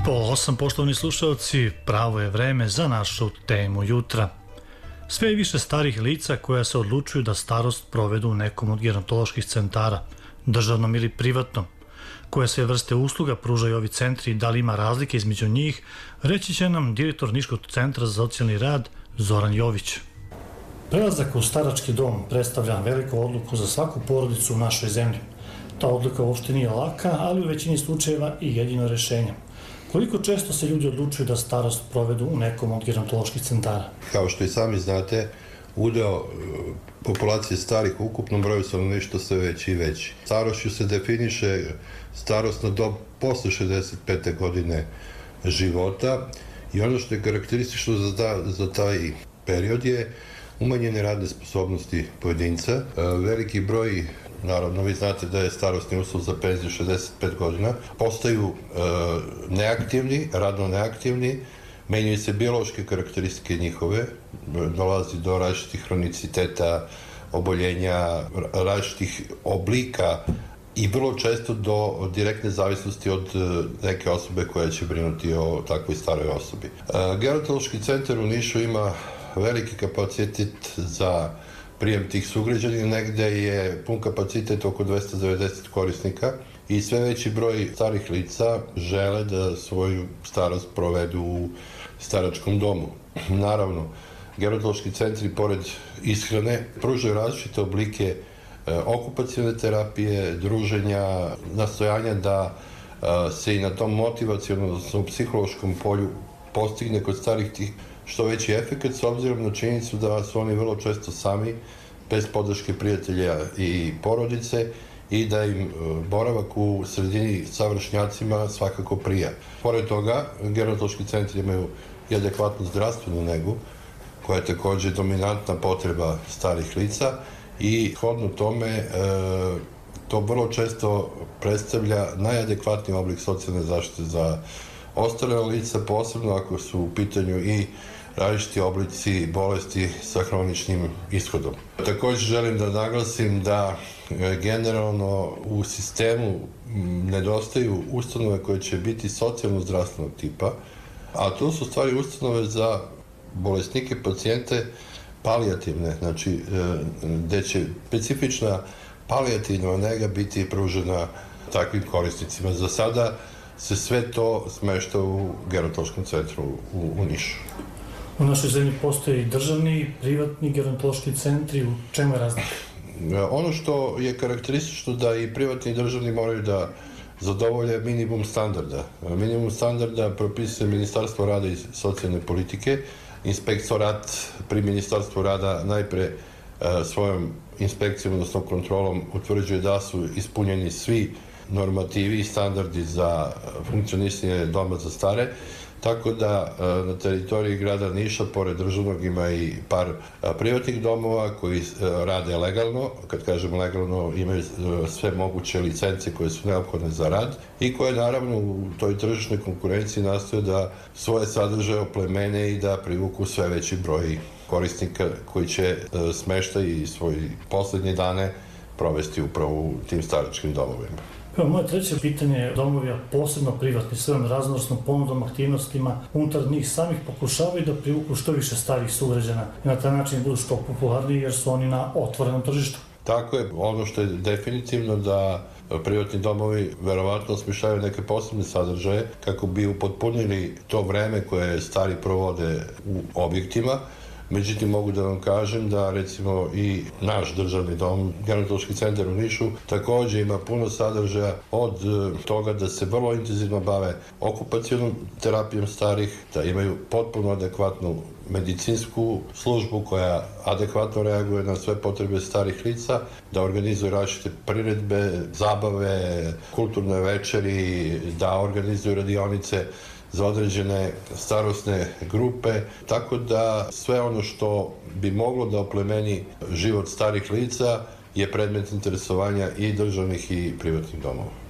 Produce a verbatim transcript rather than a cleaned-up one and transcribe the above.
Pola osam, poštovani slušalci, pravo je vreme za našu temu jutra. Sve je više starih lica koja se odlučuju da starost provedu u nekom od gerontoloških centara, državnom ili privatnom. Koje sve vrste usluga pružaju ovi centri i da li ima razlike između njih, reći će nam direktor Niškog centra za socijalni rad Zoran Jović. Prelazak u starački dom predstavlja veliku odluku za svaku porodicu u našoj zemlji. Ta odluka uopšte nije laka, ali u većini slučajeva i jedino rešenje. Koliko često se ljudi odlučuju da starost provedu u nekom od gerontoloških centara? Kao što i sami znate, udeo populacije starih u ukupnom broju stanovništva sve veći i veći. Starošću se definiše starosna dob posle šezdeset pete godine života i ono što je karakteristično za, ta, za taj period je umanjene radne sposobnosti pojedinca. Veliki broj, naravno vi znate da je starosni uslov za penziju šezdeset pet godina, postaju e, neaktivni, radno neaktivni, menjaju se biološke karakteristike njihove, dolazi do različitih hroniciteta, oboljenja, različitih oblika i vrlo često do direktne zavisnosti od neke osobe koja će brinuti o takvoj staroj osobi. E, Gerontološki centar u Nišu ima veliki kapacitet za prijem tih sugrađana, negde je pun kapacitet oko dvesta devedeset korisnika i sve veći broj starih lica žele da svoju starost provedu u staračkom domu. Naravno, gerontološki centri, pored ishrane, pružaju različite oblike e, okupacione terapije, druženja, nastojanja da e, se i na tom motivacionom, odnosno psihološkom polju postigne kod starih tih što veći efekt, s obzirom na činjenicu da su oni vrlo često sami, bez podrške prijatelja i porodice, i da im boravak u sredini sa vršnjacima svakako prija. Pored toga, gerontološki centri imaju i adekvatnu zdravstvenu negu, koja je takođe dominantna potreba starih lica i hodno tome e, to vrlo često predstavlja najadekvatniji oblik socijalne zaštite za ostale lica, posebno ako su u pitanju i različiti oblici bolesti sa hroničnim ishodom. Takođe želim da naglasim da generalno u sistemu nedostaju ustanove koje će biti socijalno-zdravstvenog tipa, a to su stvari ustanove za bolesnike, pacijente palijativne, znači gde će specifična palijativna nega biti pružena takvim korisnicima. Za sada se sve to smešta u gerontološkom centru u, u Nišu. U našoj zemlji postoje i državni i privatni gerontološki centri. U čemu je razlika? Ono što je karakteristično da i privatni i državni moraju da zadovolje minimum standarda. Minimum standarda propisuje Ministarstvo rada i socijalne politike. Inspektorat pri Ministarstvu rada najpre svojom inspekcijom, odnosno kontrolom, utvrđuje da su ispunjeni svi normativi i standardi za funkcionisanje doma za stare, tako da na teritoriji grada Niša, pored državnog, ima i par privatnih domova koji rade legalno, kad kažem legalno, imaju sve moguće licence koje su neophodne za rad i koje naravno u toj tržišnoj konkurenciji nastoje da svoje sadržaje oplemene i da privuku sve veći broj korisnika koji će smeštaj i svoje poslednje dane provesti upravo u tim staračkim domovima. Moje treće pitanje je domovi, posebno privatni, svojom raznovrsnom ponudom, aktivnostima unutar njih samih pokušavaju da privuku što više starih sugrađana i na taj način budu što popularniji jer su oni na otvorenom tržištu. Tako je, ono što je definitivno da privatni domovi verovatno osmišljaju neke posebne sadržaje kako bi upotpunili to vreme koje stari provode u objektima. Međutim, mogu da vam kažem da recimo i naš državni dom, gerontološki centar u Nišu, takođe ima puno sadržaja od toga da se vrlo intenzivno bave okupacionom terapijom starih, da imaju potpuno adekvatnu medicinsku službu koja adekvatno reaguje na sve potrebe starih lica, da organizuje različite priredbe, zabave, kulturne večeri, da organizuju radionice za određene starosne grupe, tako da sve ono što bi moglo da oplemeni život starih lica je predmet interesovanja i državnih i privatnih domova.